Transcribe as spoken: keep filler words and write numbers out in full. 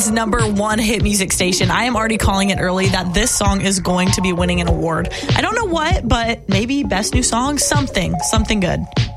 Billboard's number one hit music station. I am already calling it early that this song is going to be winning an award. I don't know what, but maybe best new song, something, something good.